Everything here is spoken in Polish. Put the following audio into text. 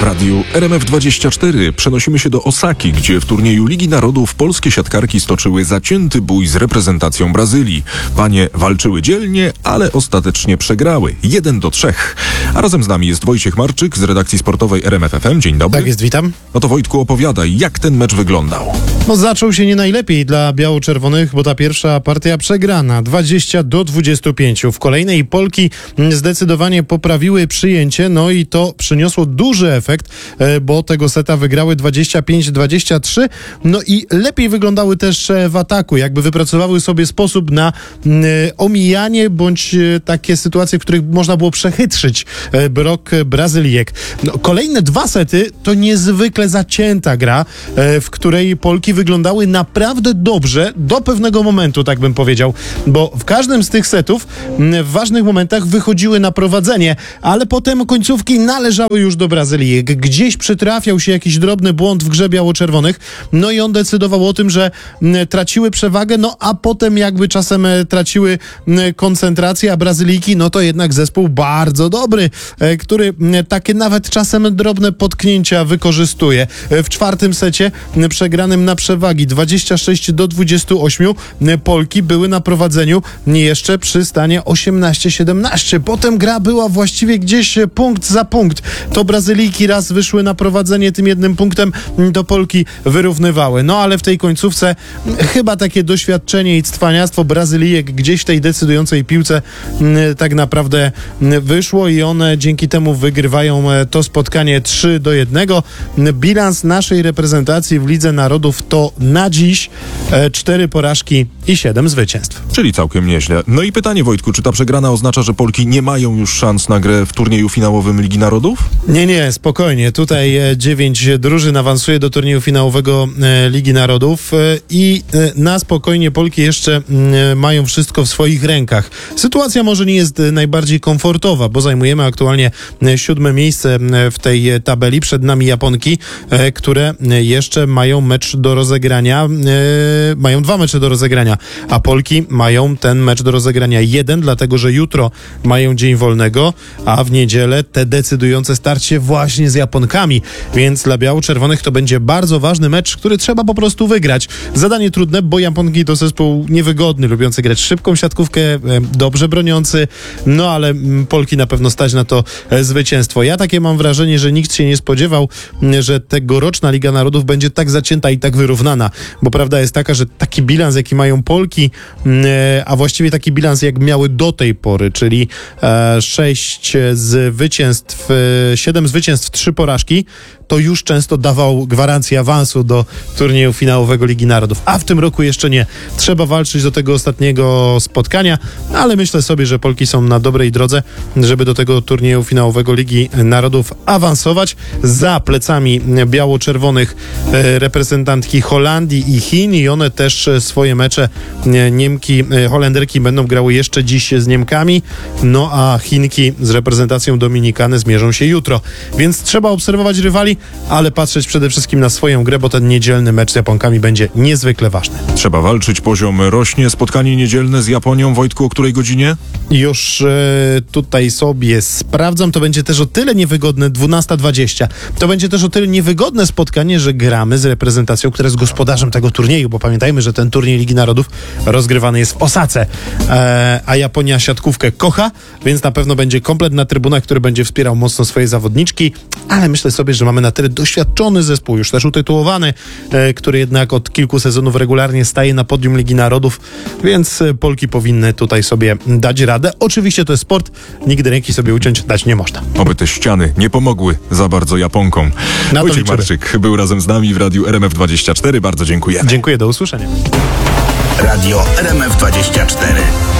W radiu RMF24 przenosimy się do Osaki, gdzie w turnieju Ligi Narodów polskie siatkarki stoczyły zacięty bój z reprezentacją Brazylii. Panie walczyły dzielnie, ale ostatecznie przegrały 1-3. A razem z nami jest Wojciech Marczyk z redakcji sportowej RMF FM. Dzień dobry. Tak jest, witam. No to Wojtku, opowiadaj, jak ten mecz wyglądał. No zaczął się nie najlepiej dla biało-czerwonych, bo ta pierwsza partia przegrana 20-25. W kolejnej Polki zdecydowanie poprawiły przyjęcie, no i to przyniosło duży efekt, bo tego seta wygrały 25-23. No i lepiej wyglądały też w ataku, jakby wypracowały sobie sposób na omijanie bądź takie sytuacje, w których można było przechytrzyć blok Brazylijek. No, kolejne dwa sety to niezwykle zacięta gra, w której Polki wyglądały naprawdę dobrze do pewnego momentu, tak bym powiedział, bo w każdym z tych setów w ważnych momentach wychodziły na prowadzenie, ale potem końcówki należały już do Brazylijek. Gdzieś przytrafiał się jakiś drobny błąd w grze biało-czerwonych, no i on decydował o tym, że traciły przewagę, no a potem jakby czasem traciły koncentrację, a Brazylijki, no to jednak zespół bardzo dobry, który takie nawet czasem drobne potknięcia wykorzystuje. W czwartym secie przegranym na przewagi 26-28 Polki były na prowadzeniu jeszcze przy stanie 18-17. Potem gra była właściwie gdzieś punkt za punkt. To Brazylijki raz wyszły na prowadzenie tym jednym punktem, to Polki wyrównywały. No ale w tej końcówce chyba takie doświadczenie i cwaniactwo Brazylijek gdzieś w tej decydującej piłce tak naprawdę wyszło i one dzięki temu wygrywają to spotkanie 3-1. Bilans naszej reprezentacji w Lidze Narodów to na dziś 4 porażki i 7 zwycięstw. Czyli całkiem nieźle. No i pytanie, Wojtku, czy ta przegrana oznacza, że Polki nie mają już szans na grę w turnieju finałowym Ligi Narodów? Nie, spokojnie. Tutaj 9 drużyn awansuje do turnieju finałowego Ligi Narodów i na spokojnie Polki jeszcze mają wszystko w swoich rękach. Sytuacja może nie jest najbardziej komfortowa, bo zajmujemy aktualnie 7 miejsce w tej tabeli. Przed nami Japonki, które jeszcze mają mecz do rozegrania. Mają 2 mecze do rozegrania, a Polki mają ten mecz do rozegrania 1, dlatego że jutro mają dzień wolnego, a w niedzielę te decydujące starcie właśnie z Japonkami, więc dla biało-czerwonych to będzie bardzo ważny mecz, który trzeba po prostu wygrać. Zadanie trudne, bo Japonki to zespół niewygodny, lubiący grać szybką siatkówkę, dobrze broniący, no ale Polki na pewno stać na to zwycięstwo. Ja takie mam wrażenie, że nikt się nie spodziewał, że tegoroczna Liga Narodów będzie tak zacięta i tak wyrównana, bo prawda jest taka, że taki bilans, jaki mają Polki, a właściwie taki bilans, jak miały do tej pory, czyli 7 zwycięstw, 3 porażki, to już często dawał gwarancję awansu do turnieju finałowego Ligi Narodów. A w tym roku jeszcze nie. Trzeba walczyć do tego ostatniego spotkania, ale myślę sobie, że Polki są na dobrej drodze, żeby do tego turnieju finałowego Ligi Narodów awansować. Za plecami biało-czerwonych reprezentantki Holandii i Chin i one też swoje mecze, Holenderki będą grały jeszcze dziś z Niemkami, no a Chinki z reprezentacją Dominikany zmierzą się jutro. Więc trzeba obserwować rywali, ale patrzeć przede wszystkim na swoją grę, bo ten niedzielny mecz z Japonkami będzie niezwykle ważny. Trzeba walczyć, poziom rośnie. Spotkanie niedzielne z Japonią, Wojtku, o której godzinie? Już tutaj sobie sprawdzam. To będzie też o tyle niewygodne, 12:20. To będzie też o tyle niewygodne spotkanie, że gramy z reprezentacją, która jest gospodarzem tego turnieju, bo pamiętajmy, że ten turniej Ligi Narodów rozgrywany jest w Osace, a Japonia siatkówkę kocha, więc na pewno będzie komplet na trybunach, który będzie wspierał mocno swoje zawodniczki, ale myślę sobie, że mamy na tyle doświadczony zespół, już też utytułowany, który jednak od kilku sezonów regularnie staje na podium Ligi Narodów, więc Polki powinny tutaj sobie dać radę. Oczywiście to jest sport, nigdy ręki sobie uciąć dać nie można. Oby te ściany nie pomogły za bardzo Japonkom. Wojciech Marczyk był razem z nami w radiu RMF24. Bardzo dziękujemy. Dziękuję, do usłyszenia. Radio RMF24.